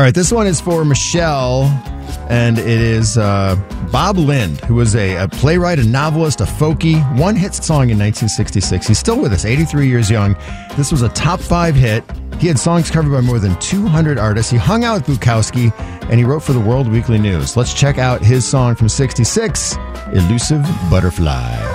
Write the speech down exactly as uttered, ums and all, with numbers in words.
All right, this one is for Michelle, and it is uh, Bob Lind, who was a, a playwright, a novelist, a folkie, one hit song in nineteen sixty-six. He's still with us, eighty-three years young. This was a top five hit. He had songs covered by more than two hundred artists. He hung out with Bukowski, and he wrote for the World Weekly News. Let's check out his song from sixty-six, Elusive Butterfly.